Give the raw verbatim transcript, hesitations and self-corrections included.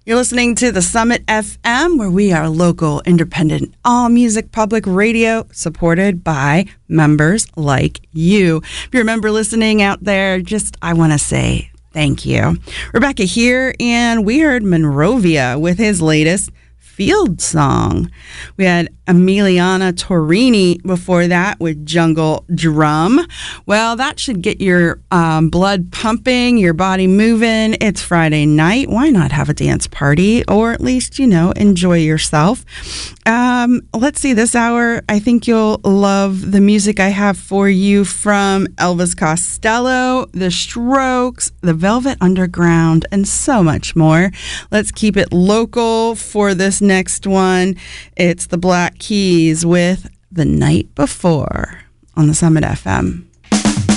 You're listening to the Summit F M, where we are local, independent, all-music public radio supported by members like you. If you remember listening out there, just I want to say thank you. Rebecca here, and we heard Monrovia with his latest Field Song. We had Emiliana Torini before that with Jungle Drum. Well, that should get your um, blood pumping, your body moving. It's Friday night. Why not have a dance party, or at least, you know, enjoy yourself? Um, let's see, this hour, I think you'll love the music I have for you from Elvis Costello, The Strokes, The Velvet Underground, and so much more. Let's keep it local for this next one. It's the Black Keys with The Night Before on the Summit F M.